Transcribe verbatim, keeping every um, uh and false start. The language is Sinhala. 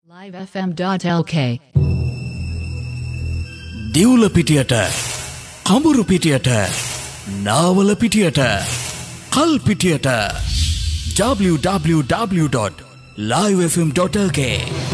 live f m dot l k දිවුල පිටියට කඹුරු පිටියට Nawala පිටියට කල් පිටියට w w w dot live f m dot l k